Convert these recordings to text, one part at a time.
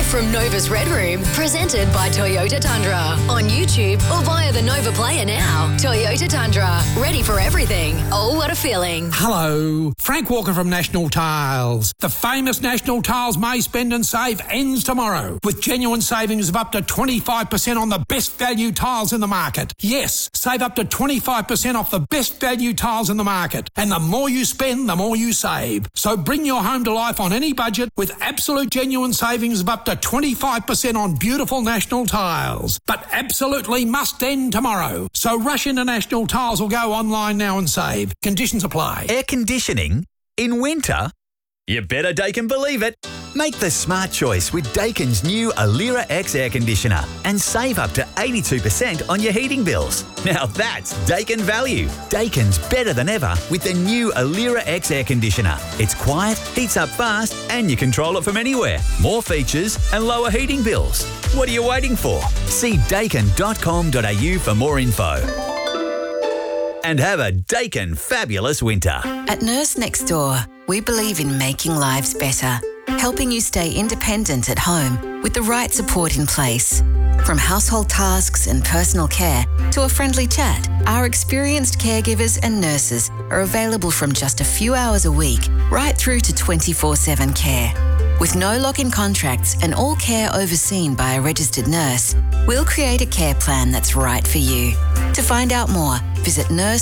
from Nova's Red Room, presented by Toyota Tundra. On YouTube or via the Nova Player now. Toyota Tundra, ready for everything. Oh, what a feeling. Hello, Frank Walker from National Tiles. The famous National Tiles May Spend and Save ends tomorrow with genuine savings of up to 25% on the best value tiles in the market. Yes, save up to 25% off the best value tiles in the market. And the more you spend, the more you save. So bring your home to life on any budget with absolute genuine savings of up to 25% on beautiful National Tiles. But absolutely must end tomorrow. So rush into National Tiles or go online now and save. Conditions apply. Air conditioning in winter? You better Daikin believe it. Make the smart choice with Daikin's new Alira X air conditioner and save up to 82% on your heating bills. Now that's Daikin value. Daikin's better than ever with the new Alira X air conditioner. It's quiet, heats up fast, and you control it from anywhere. More features and lower heating bills. What are you waiting for? See daikin.com.au for more info. And have a Daikin fabulous winter. At Nurse Next Door, we believe in making lives better, helping you stay independent at home with the right support in place. From household tasks and personal care to a friendly chat, our experienced caregivers and nurses are available from just a few hours a week right through to 24/7 care. With no lock-in contracts and all care overseen by a registered nurse, we'll create a care plan that's right for you. To find out more, visit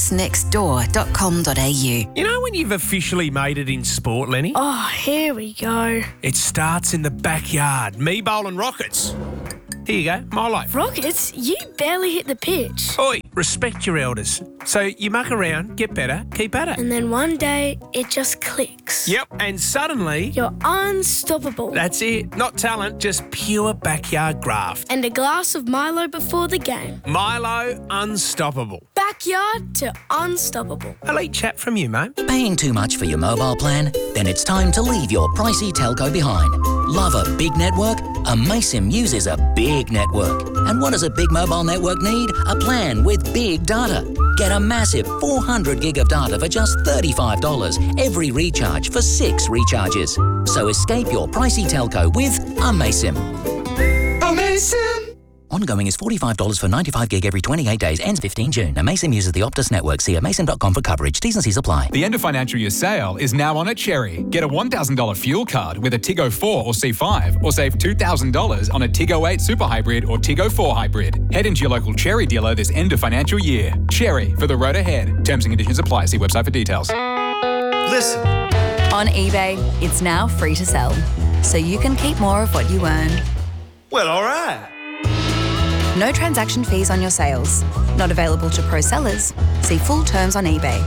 nursenextdoor.com.au. You know when you've officially made it in sport, Lenny? Oh, here we go. It starts in the backyard. Me bowling rockets. Here you go, Milo. Rockets, you barely hit the pitch. Oi, respect your elders. So you muck around, get better, keep at it. And then one day, it just clicks. Yep, and suddenly... You're unstoppable. That's it. Not talent, just pure backyard graft. And a glass of Milo before the game. Milo, unstoppable. Backyard to unstoppable. Elite chat from you, mate. Paying too much for your mobile plan? Then it's time to leave your pricey telco behind. Love a big network? Amaysim uses a big network. And what does a big mobile network need? A plan with big data. Get a massive 400 gig of data for just $35 every recharge for 6 recharges. So escape your pricey telco with Amaysim. Amaysim! Ongoing is $45 for 95 gig every 28 days. Ends 15 June. Amaysim uses the Optus network. See amaysim.com for coverage. T's and C's apply. The end of financial year sale is now on at Cherry. Get a $1,000 fuel card with a Tiggo 4 or C5 or save $2,000 on a Tiggo 8 Super Hybrid or Tiggo 4 Hybrid. Head into your local Cherry dealer this end of financial year. Cherry, for the road ahead. Terms and conditions apply. See website for details. Listen. On eBay, it's now free to sell. So you can keep more of what you earn. Well, all right. No transaction fees on your sales. Not available to pro sellers. See full terms on eBay.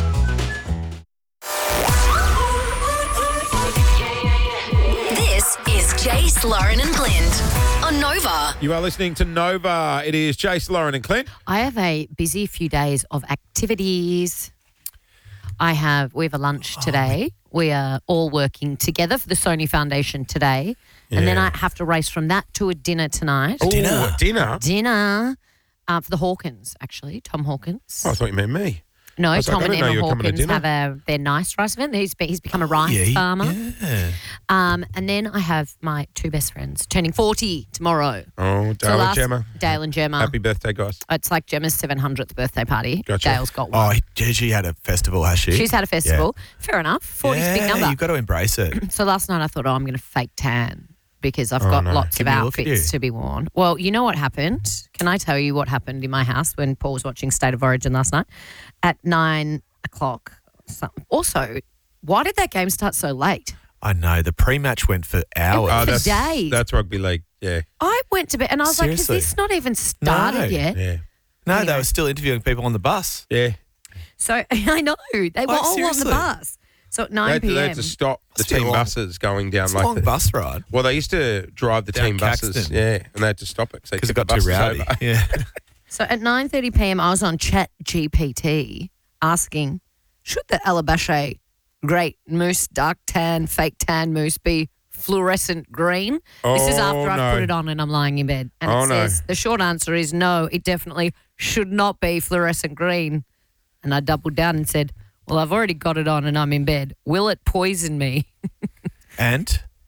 This is Jace, Lauren and Clint on Nova. You are listening to Nova. It is Jace, Lauren and Clint. I have a busy few days of activities. We have a lunch today. We are all working together for the Sony Foundation today. Yeah. And then I have to race from that to a dinner tonight. Oh, dinner? Dinner for the Hawkins, actually, Tom Hawkins. Oh, I thought you meant me. No, Tom and Emma Hawkins have their nice rice event. He's become a rice farmer. Yeah. And then I have my 2 best friends turning 40 tomorrow. Oh, Dale and Gemma. Dale and Gemma. Happy birthday, guys. It's like Gemma's 700th birthday party. Gotcha. Dale's got one. Oh, she had a festival, has she? She's had a festival. Yeah. Fair enough. 40's a big number. You've got to embrace it. So last night I thought, I'm going to fake tan because I've got lots of outfits to be worn. Well, you know what happened? Can I tell you what happened in my house when Paul was watching State of Origin last night? At 9 o'clock. Also, why did that game start so late? I know. The pre-match went for hours. For days. That's rugby league, yeah. I went to bed and I was like, has this not even started yet? Yeah. No, anyway. They were still interviewing people on the bus. Yeah. So, I know. They were all on the bus. So at 9 p.m. They had to stop the team buses going down. It's a long bus ride. Well, they used to drive the team buses. Yeah, and they had to stop it because it got too rowdy. Yeah. So at 9:30 p.m, I was on ChatGPT asking, should the Alabache Great Moose Dark Tan Fake Tan Mousse be fluorescent green? This is after I've put it on and I'm lying in bed. And it says, the short answer is no, it definitely should not be fluorescent green. And I doubled down and said, well, I've already got it on and I'm in bed. Will it poison me? And?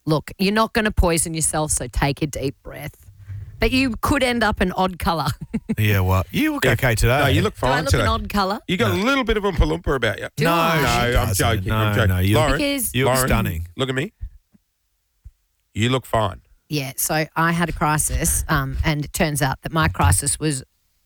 Look, you're not going to poison yourself, so take a deep breath. But you could end up an odd colour. Yeah, well, you look okay today. No, you look Do I fine look today. an odd colour? You got a little bit of Oompa Loompa about you. Do I? I'm joking. I'm joking. No, you Lauren, look stunning. Look at me. You look fine. Yeah, so I had a crisis, and it turns out that my crisis was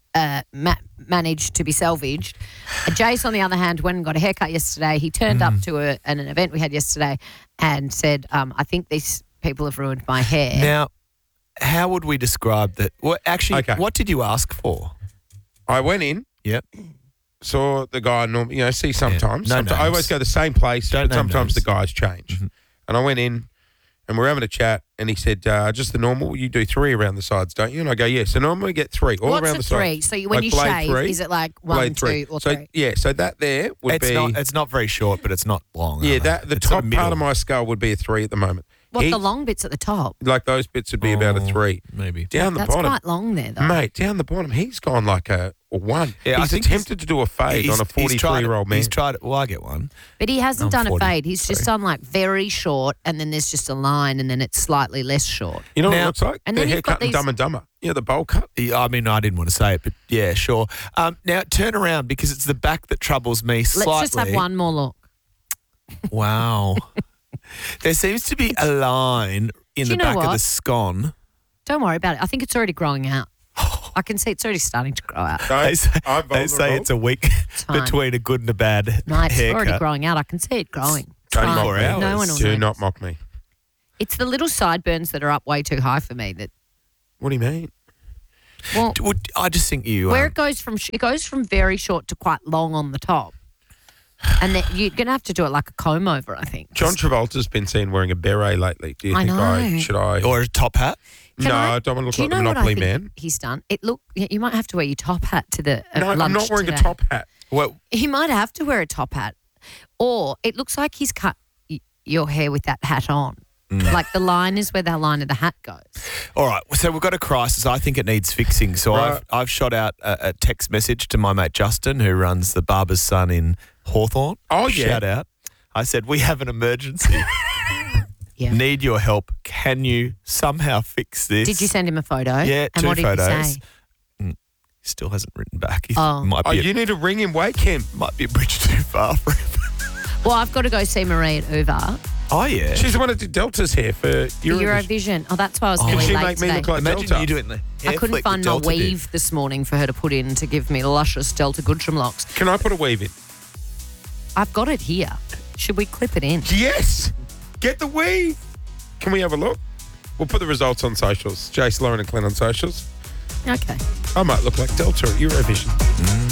managed to be salvaged. Jace, on the other hand, went and got a haircut yesterday. He turned up to an event we had yesterday and said, I think these people have ruined my hair. Now, how would we describe that? Well, actually, what did you ask for? I went in. Yep. Saw the guy, see sometimes. No sometimes I always go the same place, but sometimes the guys change. And I went in and we're having a chat and he said, just the normal, you do 3 around the sides, don't you? And I go, yeah. So normally we get 3 all around the sides. What's a 3? So when you shave, is it like 1, 2 or 3? Yeah, so that there would be... It's not very short, but it's not long. Yeah, the top part of my skull would be a 3 at the moment. The long bits at the top? Like those bits would be about a 3. Maybe. Down the That's bottom. quite long there, though. Mate, down the bottom, he's gone like a 1. Yeah, he's attempted to do a fade on a 43-year-old man. He's tried it. Well, I get one. But he hasn't I'm done 40, a fade. He's just done like very short and then there's just a line and then it's slightly less short. You know what it looks like? And The then you've haircut got in Dumb and Dumber. Yeah, the bowl cut. I mean, I didn't want to say it, but yeah, sure. Now, turn around because it's the back that troubles me slightly. Let's just have one more look. Wow. There seems to be a line in the back of the scone. Don't worry about it. I think it's already growing out. I can see it's already starting to grow out. They say it's a week between a good and a bad Mate, it's haircut. already growing out. I can see it growing. 24 hours. No one will Do notice. not mock me. It's the little sideburns that are up way too high for me. That What do you mean? well, I just think you... where it goes from very short to quite long on the top, and then you're going to have to do it like a comb over. I think. John Travolta's been seen wearing a beret lately. Do you I think know. should I? Or a top hat? I don't want to look like a Monopoly man. He's done it. You might have to wear your top hat to the No, lunch I'm not wearing today. a top hat. Well, He might have to wear a top hat, or it looks like he's cut your hair with that hat on. Like the line is where the line of the hat goes. all right, so we've got a crisis. I think it needs fixing. So Right. I've shot out a text message to my mate Justin, who runs the Barber's Son in Hawthorne. Oh, yeah. Shout out. I said, we have an emergency. Yeah. Need your help. Can you somehow fix this? Did you send him a photo? Yeah, and 2 what did photos. he say? Still hasn't written back. Oh. Might be You need to ring him, wake him. might be a bridge too far for him. Well, I've got to go see Marie at Uber Oh, yeah. She's the one that did Delta's hair for for Eurovision. Eurovision. Oh, that's why I was Can nearly she late make me today. look like Imagine Delta? you doing the hair I couldn't flick find that my Delta did. weave this morning for her to put in to give me luscious Delta Goodrum locks. Can I put a weave in? I've got it here. Should we clip it in? Yes. Get the weave. Can we have a look? We'll put the results on socials. Jace, Lauren and Glenn on socials. Okay. I might look like Delta at Eurovision.